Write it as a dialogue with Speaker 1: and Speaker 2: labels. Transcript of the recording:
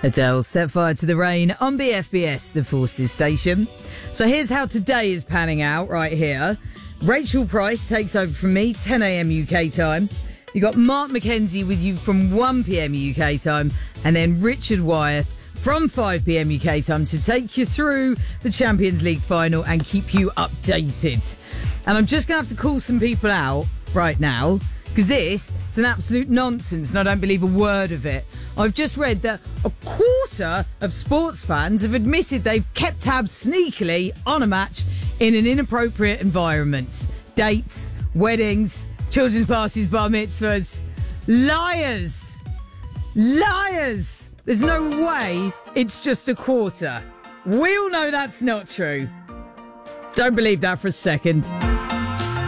Speaker 1: Adele set fire to the rain on BFBS, the Forces station. So here's how today is panning out right here. Rachel Price takes over from me, 10 a.m. UK time. You got Mark McKenzie with you from 1 p.m. UK time, and then Richard Wyeth from 5 p.m. UK time to take you through the Champions League final and keep you updated. And I'm just going to have to call some people out right now, because this is an absolute nonsense and I don't believe a word of it. I've just read that a quarter of sports fans have admitted they've kept tabs sneakily on a match in an inappropriate environment. Dates, weddings, children's parties, bar mitzvahs. Liars! Liars! There's no way it's just a quarter. We all know that's not true. Don't believe that for a second.